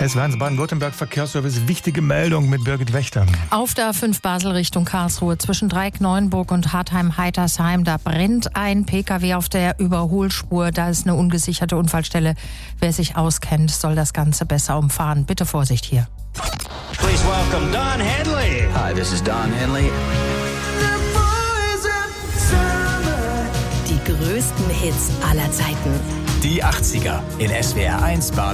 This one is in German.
S1 Baden-Württemberg Verkehrsservice, wichtige Meldung mit Birgit Wächter. Auf der A5 Basel Richtung Karlsruhe zwischen Dreieck-Neuenburg und Hartheim-Heitersheim, da brennt ein PKW auf der Überholspur. Da ist eine ungesicherte Unfallstelle. Wer sich auskennt, soll das Ganze besser umfahren. Bitte Vorsicht hier. Please welcome Don Henley. Hi, this is Don Henley. Die größten Hits aller Zeiten. Die 80er in SWR 1 Baden.